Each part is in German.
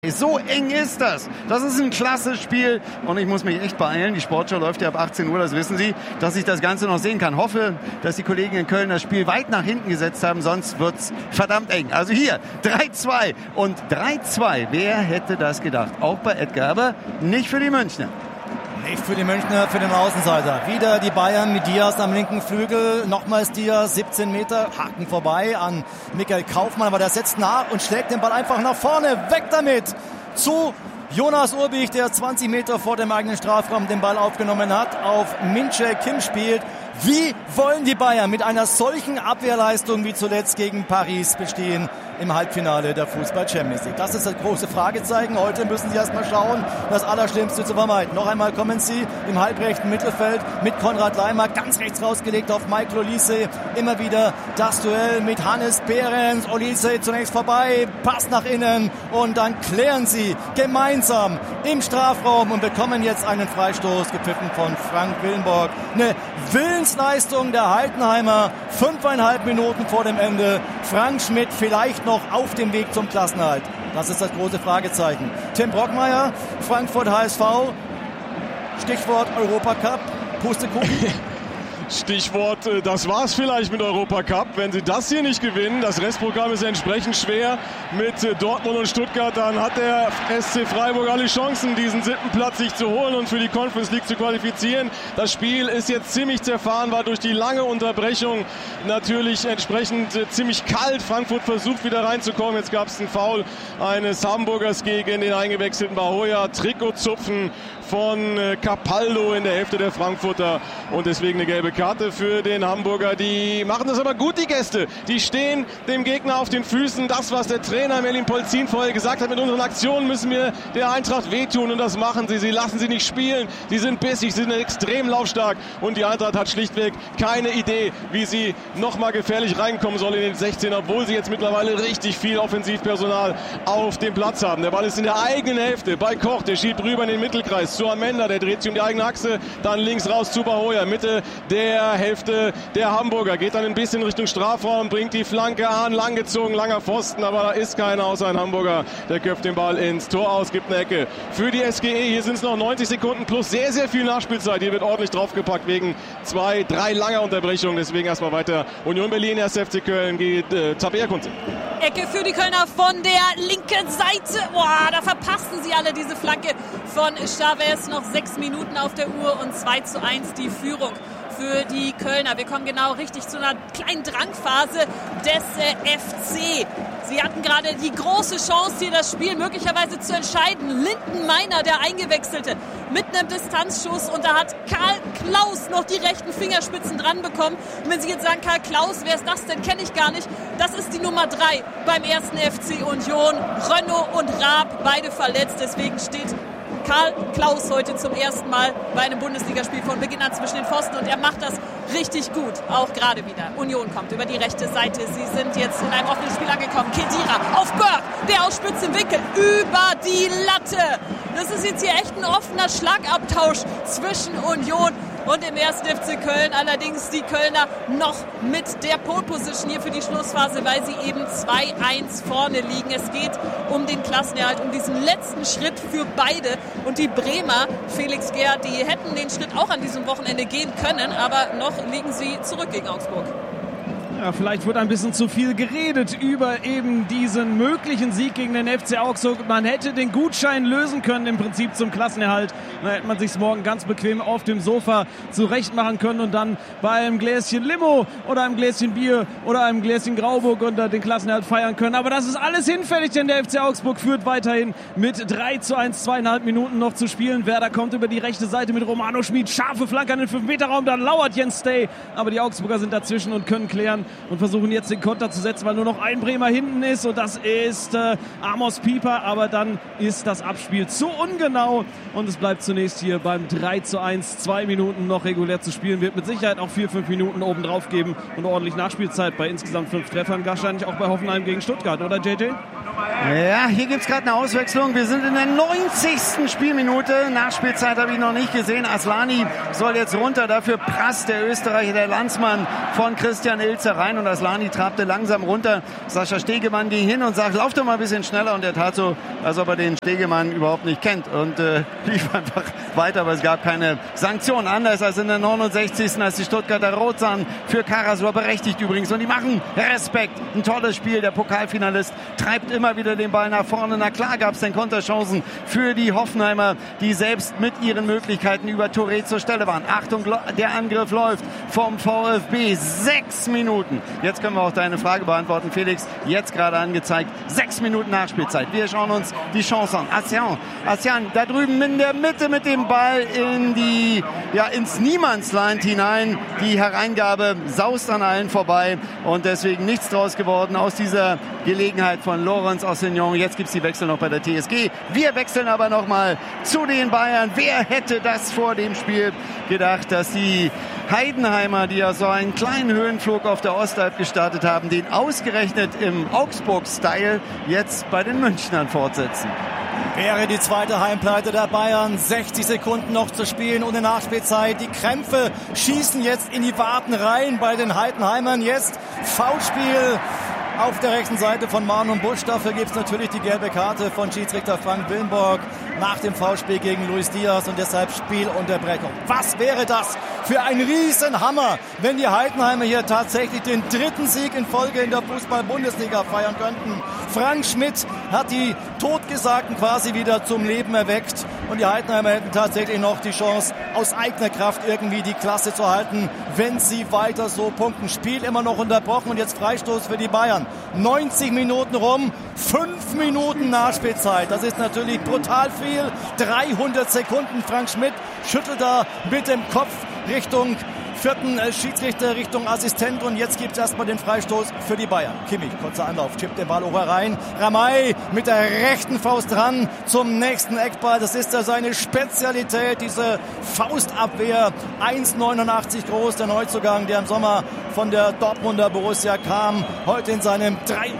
So eng ist das. Das ist ein klasse Spiel und ich muss mich echt beeilen. Die Sportschau läuft ja ab 18 Uhr, das wissen Sie, dass ich das Ganze noch sehen kann. Hoffe, dass die Kollegen in Köln das Spiel weit nach hinten gesetzt haben, sonst wird's verdammt eng. Also hier 3-2 und 3-2. Wer hätte das gedacht? Auch bei Edgar, aber nicht für die Münchner. Nicht für die Münchner, für den Außenseiter. Wieder die Bayern mit Diaz am linken Flügel. Nochmals Diaz, 17 Meter, Haken vorbei an Michael Kaufmann. Aber der setzt nach und schlägt den Ball einfach nach vorne. Weg damit zu Jonas Urbich, der 20 Meter vor dem eigenen Strafraum den Ball aufgenommen hat. Auf Min-Jae Kim spielt. Wie wollen die Bayern mit einer solchen Abwehrleistung wie zuletzt gegen Paris bestehen im Halbfinale der Fußball-Champions League? Das ist das große Fragezeichen. Heute müssen sie erst mal schauen, das Allerschlimmste zu vermeiden. Noch einmal kommen sie im halbrechten Mittelfeld mit Konrad Laimer ganz rechts rausgelegt auf Michael Olise. Immer wieder das Duell mit Hannes Behrens. Olise zunächst vorbei, Pass nach innen und dann klären sie gemeinsam im Strafraum und bekommen jetzt einen Freistoß, gepfiffen von Frank Willenborg. Eine Willensleistung der Heidenheimer, 5,5 Minuten vor dem Ende. Frank Schmidt vielleicht noch auf dem Weg zum Klassenerhalt. Das ist das große Fragezeichen. Tim Brockmeier, Frankfurt HSV, Stichwort Europacup, Pustekuchen. Stichwort, das war's vielleicht mit Europacup. Wenn sie das hier nicht gewinnen, das Restprogramm ist entsprechend schwer mit Dortmund und Stuttgart, dann hat der SC Freiburg alle Chancen, diesen 7. Platz sich zu holen und für die Conference League zu qualifizieren. Das Spiel ist jetzt ziemlich zerfahren, war durch die lange Unterbrechung natürlich entsprechend ziemlich kalt. Frankfurt versucht wieder reinzukommen. Jetzt gab es einen Foul eines Hamburgers gegen den eingewechselten Bahoya. Trikotzupfen von Capaldo in der Hälfte der Frankfurter und deswegen eine gelbe Karte für den Hamburger. Die machen das aber gut, die Gäste. Die stehen dem Gegner auf den Füßen. Das, was der Trainer Merlin Polzin vorher gesagt hat, mit unseren Aktionen müssen wir der Eintracht wehtun und das machen sie. Sie lassen sie nicht spielen. Sie sind bissig, sie sind extrem laufstark und die Eintracht hat schlichtweg keine Idee, wie sie nochmal gefährlich reinkommen soll in den 16, obwohl sie jetzt mittlerweile richtig viel Offensivpersonal auf dem Platz haben. Der Ball ist in der eigenen Hälfte bei Koch, der schiebt rüber in den Mittelkreis zu Amenda, der dreht sich um die eigene Achse, dann links raus zu Bahoya, Mitte der Hälfte der Hamburger, geht dann ein bisschen Richtung Strafraum, bringt die Flanke an, langgezogen, langer Pfosten, aber da ist keiner außer ein Hamburger, der köpft den Ball ins Tor aus, gibt eine Ecke für die SGE. Hier sind es noch 90 Sekunden plus sehr, sehr viel Nachspielzeit, hier wird ordentlich draufgepackt wegen 2, 3 langer Unterbrechungen, deswegen erstmal weiter Union Berlin, 1. FC Köln geht Tabea Kunze. Ecke für die Kölner von der linken Seite. Boah, da verpassen sie alle diese Flanke von Chavez. Noch 6 Minuten auf der Uhr und 2:1 die Führung für die Kölner. Wir kommen genau richtig zu einer kleinen Drangphase des FC. Sie hatten gerade die große Chance, hier das Spiel möglicherweise zu entscheiden. Linden Meiner, der Eingewechselte, mit einem Distanzschuss und da hat Karl Klaus noch die rechten Fingerspitzen dran bekommen. Und wenn Sie jetzt sagen, Karl Klaus, wer ist das denn? Kenne ich gar nicht. Das ist die Nummer 3 beim 1. FC Union. Renaud und Raab, beide verletzt. Deswegen steht Karl Klaus heute zum ersten Mal bei einem Bundesligaspiel von Beginn an zwischen den Pfosten und er macht das richtig gut, auch gerade wieder. Union kommt über die rechte Seite, sie sind jetzt in einem offenen Spiel angekommen. Kedira auf Burke, der aus spitzem Winkel über die Latte. Das ist jetzt hier echt ein offener Schlagabtausch zwischen Union und im 1. FC Köln. Allerdings die Kölner noch mit der Pole Position hier für die Schlussphase, weil sie eben 2:1 vorne liegen. Es geht um den Klassenerhalt, um diesen letzten Schritt für beide. Und die Bremer, Felix Gerth, die hätten den Schritt auch an diesem Wochenende gehen können, aber noch liegen sie zurück gegen Augsburg. Ja, vielleicht wird ein bisschen zu viel geredet über eben diesen möglichen Sieg gegen den FC Augsburg. Man hätte den Gutschein lösen können im Prinzip zum Klassenerhalt. Da hätte man sich morgen ganz bequem auf dem Sofa zurecht machen können und dann bei einem Gläschen Limo oder einem Gläschen Bier oder einem Gläschen Grauburg unter den Klassenerhalt feiern können. Aber das ist alles hinfällig, denn der FC Augsburg führt weiterhin mit 3:1, 2,5 Minuten noch zu spielen. Werder kommt über die rechte Seite mit Romano Schmid. Scharfe Flanke an den 5-Meter-Raum, da lauert Jens Stay. Aber die Augsburger sind dazwischen und können klären und versuchen jetzt den Konter zu setzen, weil nur noch ein Bremer hinten ist und das ist Amos Pieper, aber dann ist das Abspiel zu ungenau und es bleibt zunächst hier beim 3:1, 2 Minuten noch regulär zu spielen, wird mit Sicherheit auch 4-5 Minuten obendrauf geben und ordentlich Nachspielzeit bei insgesamt 5 Treffern, wahrscheinlich auch bei Hoffenheim gegen Stuttgart, oder JJ? Ja, hier gibt es gerade eine Auswechslung. Wir sind in der 90. Spielminute. Nachspielzeit habe ich noch nicht gesehen. Aslani soll jetzt runter. Dafür Prass, der Österreicher, der Landsmann von Christian Ilzer rein und Aslani trabte langsam runter. Sascha Stegemann ging hin und sagt, lauf doch mal ein bisschen schneller, und er tat so, als ob er den Stegemann überhaupt nicht kennt und lief einfach weiter, aber es gab keine Sanktion. Anders als in der 69. als die Stuttgarter rot sahen für Karasor, berechtigt übrigens, und die machen Respekt. Ein tolles Spiel, der Pokalfinalist treibt immer wieder den Ball nach vorne. Na klar gab es dann Konterchancen für die Hoffenheimer, die selbst mit ihren Möglichkeiten über Touré zur Stelle waren. Achtung, der Angriff läuft vom VfB. 6 Minuten. Jetzt können wir auch deine Frage beantworten, Felix. Jetzt gerade angezeigt. 6 Minuten Nachspielzeit. Wir schauen uns die Chance an. Asjan, da drüben in der Mitte mit dem Ball ins Niemandsland hinein. Die Hereingabe saust an allen vorbei und deswegen nichts draus geworden aus dieser Gelegenheit von Lorenz Ossignon. Jetzt gibt es die Wechsel noch bei der TSG. Wir wechseln aber nochmal zu den Bayern. Wer hätte das vor dem Spiel gedacht, dass die Heidenheimer, die ja so einen kleinen Höhenflug auf der Ostalb gestartet haben, den ausgerechnet im Augsburg-Style jetzt bei den Münchnern fortsetzen? Wäre die zweite Heimpleite der Bayern. 60 Sekunden noch zu spielen ohne Nachspielzeit. Die Krämpfe schießen jetzt in die Waden rein bei den Heidenheimern. Jetzt Foulspiel auf der rechten Seite von Marlon Busch. Dafür gibt es natürlich die gelbe Karte von Schiedsrichter Frank Willenborg nach dem Foulspiel gegen Luis Diaz und deshalb Spielunterbrechung. Was wäre das für ein Riesenhammer, wenn die Heidenheimer hier tatsächlich den 3. Sieg in Folge in der Fußball-Bundesliga feiern könnten. Frank Schmidt hat die Totgesagten quasi wieder zum Leben erweckt und die Heidenheimer hätten tatsächlich noch die Chance, aus eigener Kraft irgendwie die Klasse zu halten, wenn sie weiter so punkten. Spiel immer noch unterbrochen und jetzt Freistoß für die Bayern. 90 Minuten rum, 5 Minuten Nachspielzeit. Das ist natürlich brutal viel. 300 Sekunden. Frank Schmidt schüttelt da mit dem Kopf Richtung vierten Schiedsrichter, Richtung Assistent, und jetzt gibt es erstmal den Freistoß für die Bayern. Kimmich, kurzer Anlauf, chippt den Ball hoch rein. Ramay mit der rechten Faust dran zum nächsten Eckball. Das ist ja seine Spezialität, diese Faustabwehr. 1,89 groß, der Neuzugang, der im Sommer von der Dortmunder Borussia kam, heute in seinem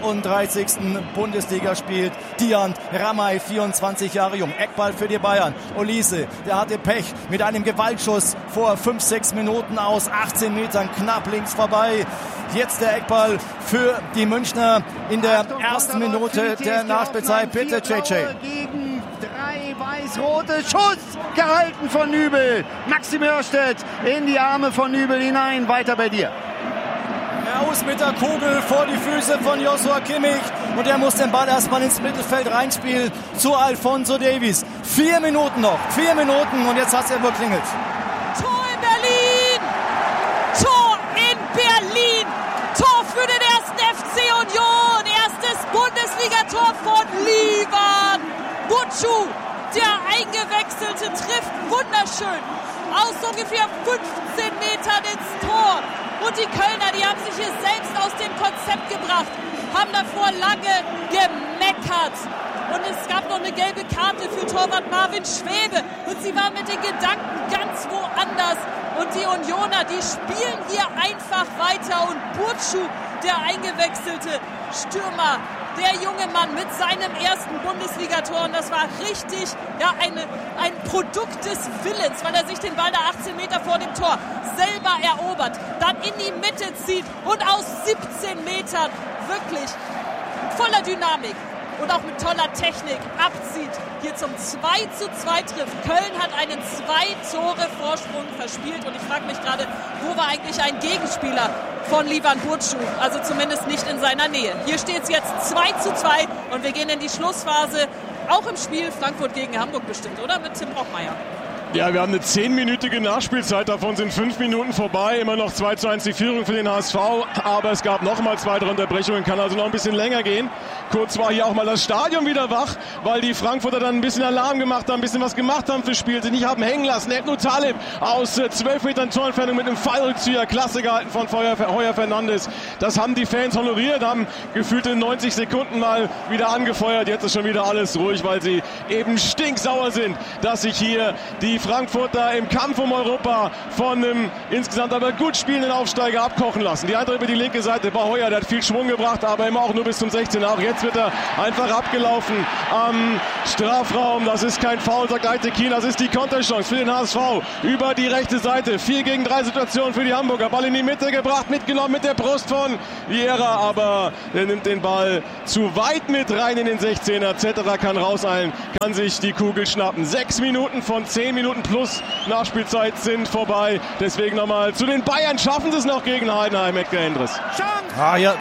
33. Bundesliga spielt. Dian Ramay, 24 Jahre jung. Eckball für die Bayern. Olise, der hatte Pech mit einem Gewaltschuss vor 5-6 Minuten aus 18 Metern knapp links vorbei. Jetzt der Eckball für die Münchner in der ersten Minute der Nachspielzeit. Bitte, JJ. Gegen 3 weiß-rote. Schuss gehalten von Nübel. Maxim Hörstedt in die Arme von Nübel hinein. Weiter bei dir. Raus mit der Kugel vor die Füße von Joshua Kimmich. Und er muss den Ball erstmal ins Mittelfeld reinspielen zu Alphonso Davies. 4 Minuten noch. 4 Minuten und jetzt hat es ja wohl klingelt. Tor in Berlin! Tor in Berlin! Tor für den ersten FC Union! Erstes Bundesligator von Livan Butchu! Der Eingewechselte trifft wunderschön aus ungefähr 15 Metern ins Tor. Und die Kölner, die haben sich hier selbst aus dem Konzept gebracht, haben davor lange gemeckert. Und es gab noch eine gelbe Karte für Torwart Marvin Schwebe. Und sie waren mit den Gedanken ganz woanders. Und die Unioner, die spielen hier einfach weiter. Und Butchu, der eingewechselte Stürmer, der junge Mann mit seinem ersten Bundesligator, und das war richtig ein Produkt des Willens, weil er sich den Ball da 18 Meter vor dem Tor selber erobert, dann in die Mitte zieht und aus 17 Metern wirklich voller Dynamik und auch mit toller Technik abzieht, hier zum 2:2 trifft. Köln hat einen 2-Tore-Vorsprung verspielt und ich frage mich gerade, wo war eigentlich ein Gegenspieler von Livan Butchu, also zumindest nicht in seiner Nähe. Hier steht es jetzt 2:2 und wir gehen in die Schlussphase, auch im Spiel Frankfurt gegen Hamburg bestimmt, oder? Mit Tim Brockmeier. Ja, wir haben eine 10-minütige Nachspielzeit, davon sind 5 Minuten vorbei, immer noch 2:1 die Führung für den HSV, aber es gab nochmal 2, 3 Unterbrechungen, kann also noch ein bisschen länger gehen. Kurz war hier auch mal das Stadion wieder wach, weil die Frankfurter dann ein bisschen Alarm gemacht haben, ein bisschen was gemacht haben fürs Spiel, sich nicht haben hängen lassen. Ebnu Talib aus 12 Metern Torentfernung mit einem Fallrückzieher, klasse gehalten von Heuer Fernandes. Das haben die Fans honoriert, haben gefühlte 90 Sekunden mal wieder angefeuert. Jetzt ist schon wieder alles ruhig, weil sie eben stinksauer sind, dass sich hier die Frankfurter im Kampf um Europa von einem insgesamt aber gut spielenden Aufsteiger abkochen lassen. Die andere über die linke Seite, Bahhoyer, der hat viel Schwung gebracht, aber immer auch nur bis zum 16. Auch jetzt wird er einfach abgelaufen am Strafraum. Das ist kein Foul, sagt Aytekin, das ist die Konterchance für den HSV über die rechte Seite. 4 gegen 3 Situation für die Hamburger. Ball in die Mitte gebracht, mitgenommen mit der Brust von Vieira, aber er nimmt den Ball zu weit mit rein in den 16er. Zetterer kann rauseilen, kann sich die Kugel schnappen. 6 Minuten von 10 Minuten plus Nachspielzeit sind vorbei. Deswegen nochmal zu den Bayern. Schaffen sie es noch gegen Heidenheim, Edgar Endres. Ja.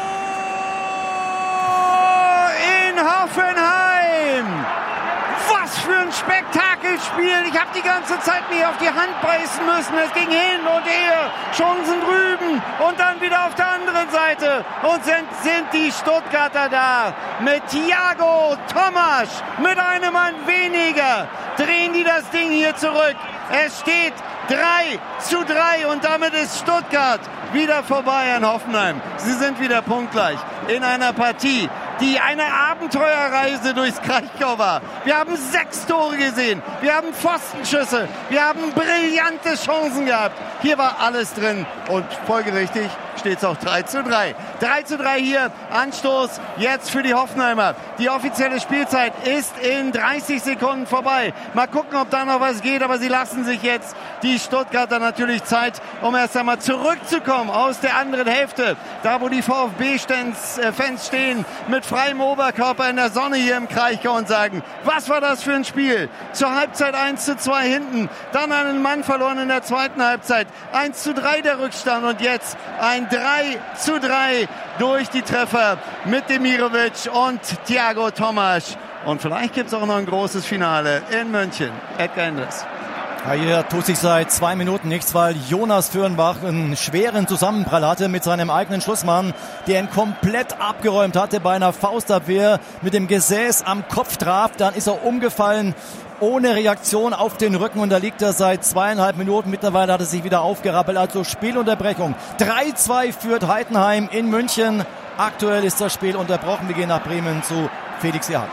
In Hoffenheim! Was für ein Spektakelspiel. Ich habe die ganze Zeit mich auf die Hand beißen müssen. Es ging hin und her. Chancen drüben und dann wieder auf der anderen Seite. Und sind die Stuttgarter da. Mit Thiago Tomasch, mit einem Mann weniger, drehen die das Ding hier zurück. Es steht 3:3 und damit ist Stuttgart wieder vorbei an Hoffenheim. Sie sind wieder punktgleich in einer Partie, die eine Abenteuerreise durchs Kraichgau war. Wir haben 6 Tore gesehen, wir haben Pfostenschüsse, wir haben brillante Chancen gehabt. Hier war alles drin und folgerichtig steht es auch 3:3. 3:3 hier, Anstoß jetzt für die Hoffenheimer. Die offizielle Spielzeit ist in 30 Sekunden vorbei. Mal gucken, ob da noch was geht, aber sie lassen sich jetzt die Stuttgarter natürlich Zeit, um erst einmal zurückzukommen aus der anderen Hälfte. Da, wo die VfB-Fans stehen, mit freiem Oberkörper in der Sonne hier im Kraichgau und sagen, was war das für ein Spiel? Zur Halbzeit 1:2 hinten, dann einen Mann verloren in der zweiten Halbzeit. 1:3 der Rückstand und jetzt ein 3:3 durch die Treffer mit Demirovic und Thiago Tomasch. Und vielleicht gibt es auch noch ein großes Finale in München. Edgar Endres. Ja, hier tut sich seit 2 Minuten nichts, weil Jonas Fürnbach einen schweren Zusammenprall hatte mit seinem eigenen Schlussmann, der ihn komplett abgeräumt hatte bei einer Faustabwehr, mit dem Gesäß am Kopf traf. Dann ist er umgefallen, ohne Reaktion auf den Rücken, und da liegt er seit 2,5 Minuten. Mittlerweile hat er sich wieder aufgerappelt, also Spielunterbrechung. 3:2 führt Heidenheim in München. Aktuell ist das Spiel unterbrochen. Wir gehen nach Bremen zu Felix Erhardt.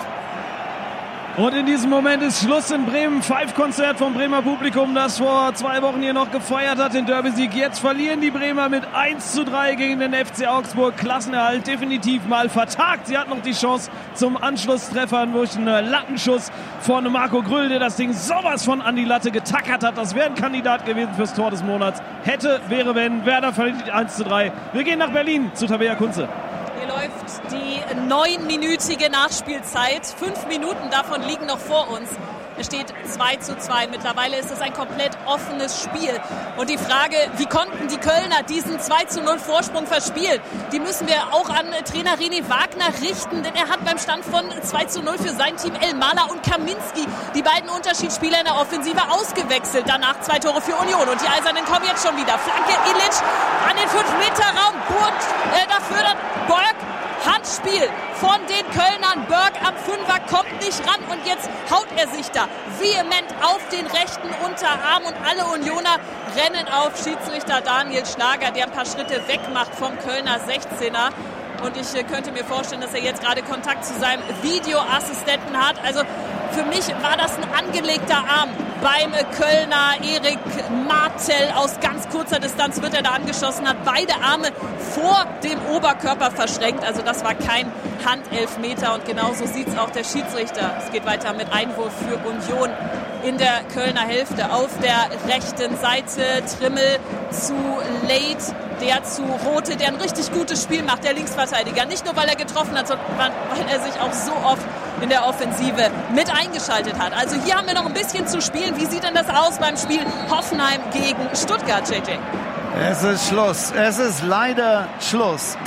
Und in diesem Moment ist Schluss in Bremen. Five-Konzert vom Bremer Publikum, das vor 2 Wochen hier noch gefeiert hat, den Derby-Sieg. Jetzt verlieren die Bremer mit 1:3 gegen den FC Augsburg. Klassenerhalt definitiv mal vertagt. Sie hat noch die Chance zum Anschlusstreffer durch einen Lattenschuss von Marco Grüll, der das Ding sowas von an die Latte getackert hat. Das wäre ein Kandidat gewesen fürs Tor des Monats. Hätte, wäre, wenn. Werder verliert 1:3. Wir gehen nach Berlin zu Tabea Kunze. Hier läuft die 9-minütige Nachspielzeit. 5 Minuten davon liegen noch vor uns. Es steht 2:2. Mittlerweile ist es ein komplett offenes Spiel. Und die Frage, wie konnten die Kölner diesen 2:0 Vorsprung verspielen? Die müssen wir auch an Trainer René Wagner richten, denn er hat beim Stand von 2:0 für sein Team Elmaler und Kaminski, die beiden Unterschiedsspieler in der Offensive, ausgewechselt. Danach 2 Tore für Union. Und die Eisernen kommen jetzt schon wieder. Flanke Illich an den 5-Meter-Raum. Dafür dann Berg. Handspiel von den Kölnern. Berg am 5er kommt nicht ran und jetzt haut er sich da vehement auf den rechten Unterarm und alle Unioner rennen auf Schiedsrichter Daniel Schlager, der ein paar Schritte weg macht vom Kölner 16er. Und ich könnte mir vorstellen, dass er jetzt gerade Kontakt zu seinem Videoassistenten hat. Also für mich war das ein angelegter Arm beim Kölner Erik Martel. Aus ganz kurzer Distanz wird er da angeschossen, hat beide Arme vor dem Oberkörper verschränkt. Also das war kein Handelfmeter und genauso sieht es auch der Schiedsrichter. Es geht weiter mit Einwurf für Union in der Kölner Hälfte. Auf der rechten Seite Trimmel zu Late, der zu Rote, der ein richtig gutes Spiel macht, der Linksverteidiger. Nicht nur, weil er getroffen hat, sondern weil er sich auch so oft in der Offensive mit eingeschaltet hat. Also hier haben wir noch ein bisschen zu spielen. Wie sieht denn das aus beim Spiel Hoffenheim gegen Stuttgart, JJ? Es ist Schluss. Es ist leider Schluss.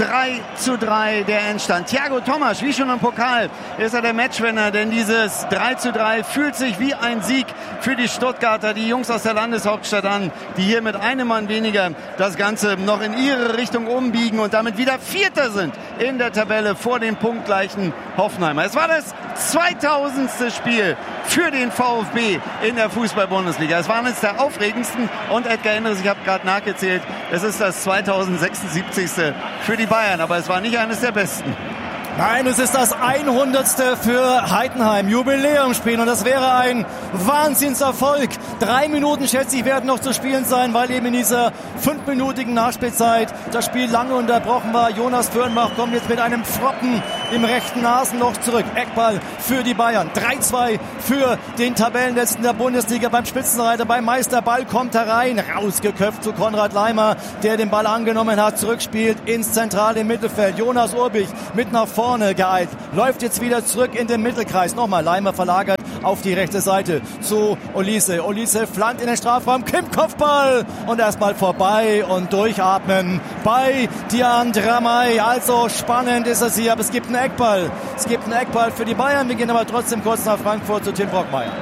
3:3 der Endstand. Thiago Tomasch, wie schon im Pokal, ist er der Matchwinner, denn dieses 3:3 fühlt sich wie ein Sieg für die Stuttgarter, die Jungs aus der Landeshauptstadt an, die hier mit einem Mann weniger das Ganze noch in ihre Richtung umbiegen und damit wieder Vierter sind in der Tabelle vor dem punktgleichen Hoffenheimer. Es war das 2000. Spiel für den VfB in der Fußball-Bundesliga. Es war eines der aufregendsten und Edgar Endres, ich habe gerade nachgezählt, es ist das 2076. für die Bayern, aber es war nicht eines der besten. Nein, es ist das 100. für Heidenheim. Jubiläumsspiel und das wäre ein Wahnsinnserfolg. 3 Minuten, schätze ich, werden noch zu spielen sein, weil eben in dieser 5-minütigen Nachspielzeit das Spiel lange unterbrochen war. Jonas Fürnbach kommt jetzt mit einem Pflocken im rechten Nasenloch zurück. Eckball für die Bayern. 3-2 für den Tabellenletzten der Bundesliga beim Spitzenreiter, beim Meister. Ball kommt herein, rausgeköpft zu Konrad Laimer, der den Ball angenommen hat, zurückspielt ins zentrale Mittelfeld. Jonas Urbich mit nach vorne geeilt, läuft jetzt wieder zurück in den Mittelkreis. Nochmal Laimer verlagert auf die rechte Seite zu Olise. Olise flankt in den Strafraum, Kim-Kopfball und erstmal vorbei und durchatmen bei Dian Dramay. Also spannend ist es hier, aber es gibt einen Eckball. Es gibt einen Eckball für die Bayern. Wir gehen aber trotzdem kurz nach Frankfurt zu Tim Brockmeier.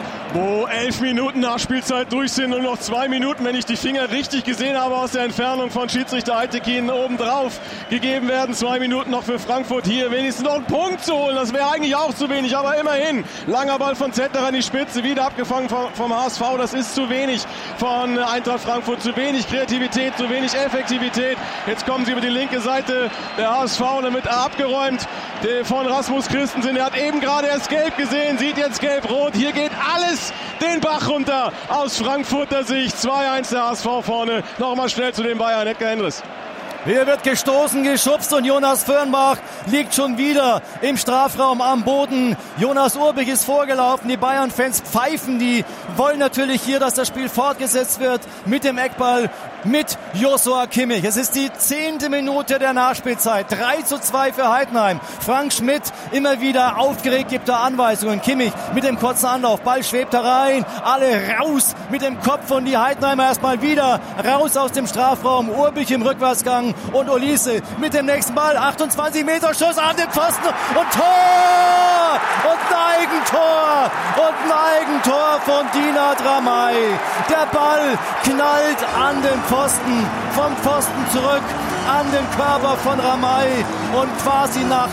Wo 11 Minuten Nachspielzeit durch sind und noch 2 Minuten, wenn ich die Finger richtig gesehen habe, aus der Entfernung von Schiedsrichter Eitekin obendrauf gegeben werden. 2 Minuten noch für Frankfurt, hier wenigstens noch einen Punkt zu holen. Das wäre eigentlich auch zu wenig, aber immerhin. Langer Ball von Zetterer in die Spitze, wieder abgefangen vom HSV. Das ist zu wenig von Eintracht Frankfurt. Zu wenig Kreativität, zu wenig Effektivität. Jetzt kommen sie über die linke Seite der HSV und damit abgeräumt von Rasmus Christensen. Er hat eben gerade erst gelb gesehen, sieht jetzt gelb-rot. Hier geht alles den Bach runter aus Frankfurter Sicht. 2-1 der HSV vorne. Nochmal schnell zu den Bayern. Edgar Endres. Hier wird gestoßen, geschubst und Jonas Fürnbach liegt schon wieder im Strafraum am Boden. Jonas Urbich ist vorgelaufen, die Bayern-Fans pfeifen, die wollen natürlich hier, dass das Spiel fortgesetzt wird mit dem Eckball, mit Joshua Kimmich. Es ist die 10. Minute der Nachspielzeit, 3-2 für Heidenheim. Frank Schmidt immer wieder aufgeregt, gibt da Anweisungen. Kimmich mit dem kurzen Anlauf, Ball schwebt herein, alle raus mit dem Kopf und die Heidenheimer erstmal wieder raus aus dem Strafraum. Urbich im Rückwärtsgang und Olise mit dem nächsten Ball, 28 Meter Schuss an den Pfosten und Tor! Und ein Eigentor! Und ein Eigentor von Dina Dramay. Der Ball knallt an den Pfosten, vom Pfosten zurück an den Körper von Dramay und quasi nach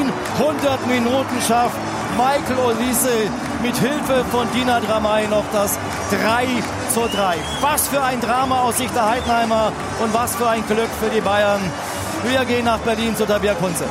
100 Minuten schafft Michael Olise mit Hilfe von Dina Dramay noch das 3-3. Was für ein Drama aus Sicht der Heidenheimer und was für ein Glück für die Bayern. Wir gehen nach Berlin zu Tabea Kunze.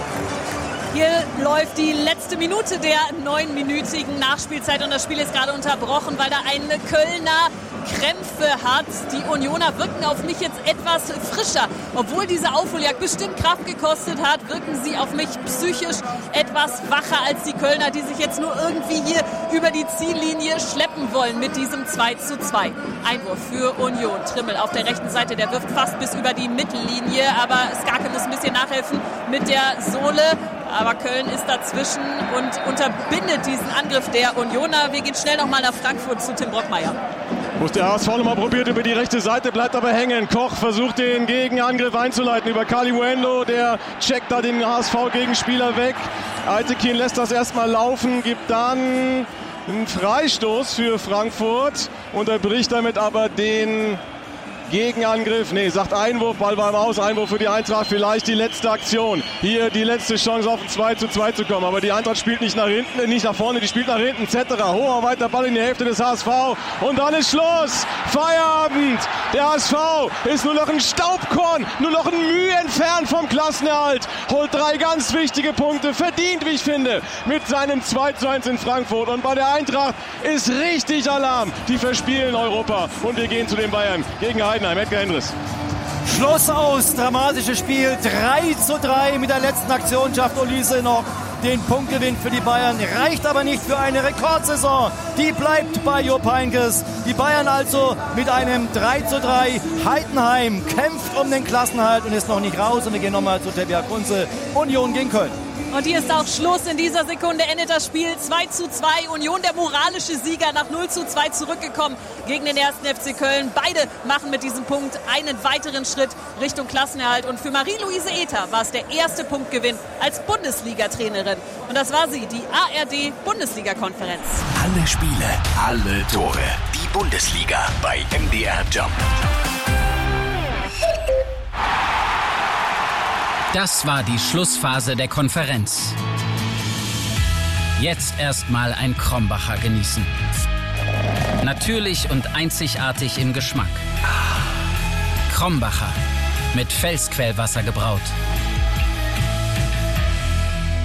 Hier läuft die letzte Minute der 9-minütigen Nachspielzeit und das Spiel ist gerade unterbrochen, weil da ein Kölner Krämpfe hat. Die Unioner wirken auf mich jetzt etwas frischer. Obwohl diese Aufholjagd bestimmt Kraft gekostet hat, wirken sie auf mich psychisch etwas wacher als die Kölner, die sich jetzt nur irgendwie hier über die Ziellinie schleppen wollen mit diesem 2-2. Einwurf für Union. Trimmel auf der rechten Seite, der wirft fast bis über die Mittellinie, aber Skarke muss ein bisschen nachhelfen mit der Sohle. Aber Köln ist dazwischen und unterbindet diesen Angriff der Unioner. Wir gehen schnell nochmal nach Frankfurt zu Tim Brockmeier. Muss der HSV nochmal probiert über die rechte Seite, bleibt aber hängen. Koch versucht den Gegenangriff einzuleiten über Kalimuendo. Der checkt da den HSV-Gegenspieler weg. Eitekin lässt das erstmal laufen, gibt dann einen Freistoß für Frankfurt. Unterbricht damit aber den Gegenangriff, sagt Einwurf, Ball war im Aus, Einwurf für die Eintracht, vielleicht die letzte Aktion. Hier die letzte Chance auf ein 2-2 zu kommen, aber die Eintracht spielt nicht nach hinten, nicht nach vorne, die spielt nach hinten. Zetterer, hoher, weiter Ball in die Hälfte des HSV und dann ist Schluss, Feierabend. Der HSV ist nur noch ein Staubkorn, nur noch ein Mühe entfernt vom Klassenerhalt, holt 3 ganz wichtige Punkte, verdient, wie ich finde, mit seinem 2-1 in Frankfurt und bei der Eintracht ist richtig Alarm. Die verspielen Europa und wir gehen zu den Bayern gegen Heidenheim. Edgar Endres. Schluss aus, dramatisches Spiel, 3-3 mit der letzten Aktion schafft Olise noch den Punktgewinn für die Bayern, reicht aber nicht für eine Rekordsaison, die bleibt bei Jupp Heynckes. Die Bayern also mit einem 3-3, Heidenheim kämpft um den Klassenerhalt und ist noch nicht raus und wir gehen nochmal zu Tabea Kunze, Union gegen Köln. Und hier ist auch Schluss. In dieser Sekunde endet das Spiel 2-2. Union, der moralische Sieger, nach 0-2 zurückgekommen gegen den 1. FC Köln. Beide machen mit diesem Punkt einen weiteren Schritt Richtung Klassenerhalt. Und für Marie-Louise Ether war es der erste Punktgewinn als Bundesliga-Trainerin. Und das war sie, die ARD-Bundesliga-Konferenz. Alle Spiele, alle Tore. Die Bundesliga bei MDR Jump. Das war die Schlussphase der Konferenz. Jetzt erstmal ein Krombacher genießen. Natürlich und einzigartig im Geschmack. Krombacher, mit Felsquellwasser gebraut.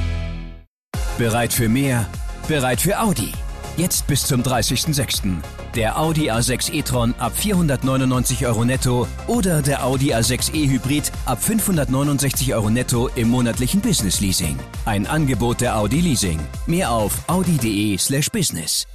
Bereit für mehr? Bereit für Audi. Jetzt bis zum 30.06. Der Audi A6 e-tron ab 499 € netto oder der Audi A6 e-Hybrid ab 569 € netto im monatlichen Business-Leasing. Ein Angebot der Audi Leasing. Mehr auf audi.de/business.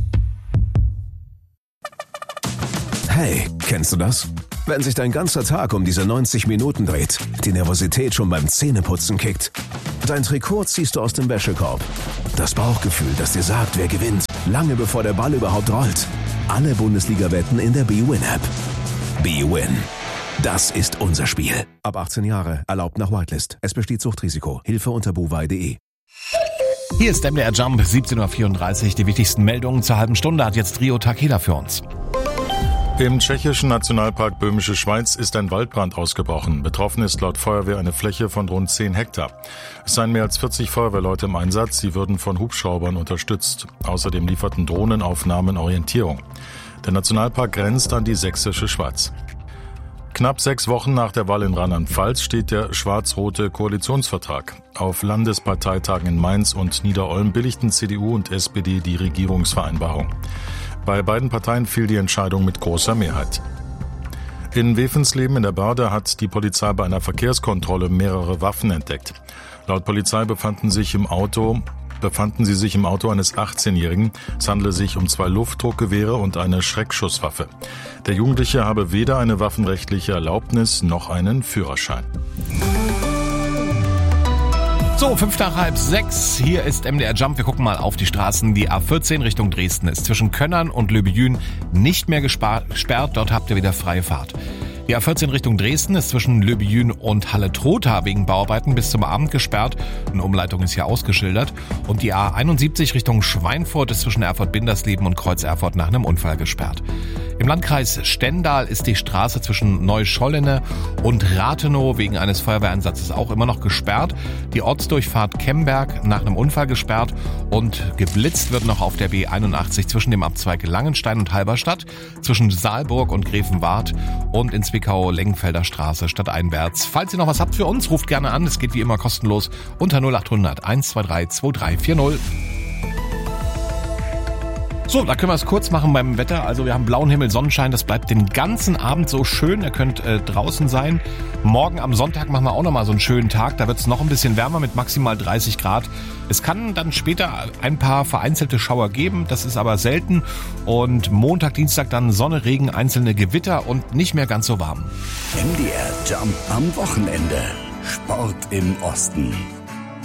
Hey, kennst du das? Wenn sich dein ganzer Tag um diese 90 Minuten dreht, die Nervosität schon beim Zähneputzen kickt. Dein Trikot ziehst du aus dem Wäschekorb. Das Bauchgefühl, das dir sagt, wer gewinnt, lange bevor der Ball überhaupt rollt. Alle Bundesliga-Wetten in der bwin-App. bwin. Das ist unser Spiel. Ab 18 Jahre, erlaubt nach Whitelist. Es besteht Suchtrisiko. Hilfe unter buwei.de. Hier ist MDR Jump, 17.34 Uhr. Die wichtigsten Meldungen zur halben Stunde hat jetzt Rio Takeda für uns. Im tschechischen Nationalpark Böhmische Schweiz ist ein Waldbrand ausgebrochen. Betroffen ist laut Feuerwehr eine Fläche von rund 10 Hektar. Es seien mehr als 40 Feuerwehrleute im Einsatz. Sie würden von Hubschraubern unterstützt. Außerdem lieferten Drohnenaufnahmen Orientierung. Der Nationalpark grenzt an die sächsische Schweiz. Knapp 6 Wochen nach der Wahl in Rheinland-Pfalz steht der schwarz-rote Koalitionsvertrag. Auf Landesparteitagen in Mainz und Niederolm billigten CDU und SPD die Regierungsvereinbarung. Bei beiden Parteien fiel die Entscheidung mit großer Mehrheit. In Wevensleben in der Börde hat die Polizei bei einer Verkehrskontrolle mehrere Waffen entdeckt. Laut Polizei befanden sie sich im Auto eines 18-Jährigen. Es handele sich um 2 Luftdruckgewehre und eine Schreckschusswaffe. Der Jugendliche habe weder eine waffenrechtliche Erlaubnis noch einen Führerschein. So, 5:05. Hier ist MDR Jump. Wir gucken mal auf die Straßen. Die A14 Richtung Dresden ist zwischen Könnern und Löbejün nicht mehr gesperrt. Dort habt ihr wieder freie Fahrt. Die A14 Richtung Dresden ist zwischen Löbejün und Halle-Trotha wegen Bauarbeiten bis zum Abend gesperrt. Eine Umleitung ist hier ausgeschildert. Und die A71 Richtung Schweinfurt ist zwischen Erfurt-Bindersleben und Kreuz-Erfurt nach einem Unfall gesperrt. Im Landkreis Stendal ist die Straße zwischen Neuscholene und Rathenow wegen eines Feuerwehreinsatzes auch immer noch gesperrt. Die Ortsdurchfahrt Kemberg nach einem Unfall gesperrt und geblitzt wird noch auf der B81 zwischen dem Abzweig Langenstein und Halberstadt, zwischen Saalburg und Grevenwart und in Zwickau-Lengenfelder Straße stadteinwärts. Falls ihr noch was habt für uns, ruft gerne an. Es geht wie immer kostenlos unter 0800 123 2340. So, da können wir es kurz machen beim Wetter. Also wir haben blauen Himmel, Sonnenschein, das bleibt den ganzen Abend so schön. Ihr könnt draußen sein. Morgen am Sonntag machen wir auch nochmal so einen schönen Tag. Da wird es noch ein bisschen wärmer mit maximal 30 Grad. Es kann dann später ein paar vereinzelte Schauer geben, das ist aber selten. Und Montag, Dienstag dann Sonne, Regen, einzelne Gewitter und nicht mehr ganz so warm. MDR Jump am Wochenende. Sport im Osten.